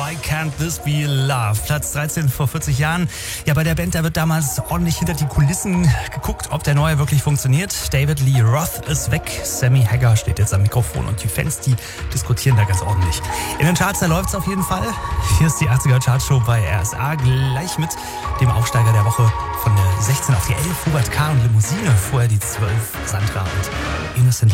Why Can't This Be Love? Platz 13 vor 40 Jahren. Ja, bei der Band, da wird damals ordentlich hinter die Kulissen geguckt, ob der neue wirklich funktioniert. David Lee Roth ist weg, Sammy Hagar steht jetzt am Mikrofon und die Fans, die diskutieren da ganz ordentlich. In den Charts, da läuft's auf jeden Fall. Hier ist die 80er Chartshow bei RSA, gleich mit dem Aufsteiger der Woche von der 16 auf die 11, Hubert K. und Limousine. Vorher die 12, Sandra und Innocent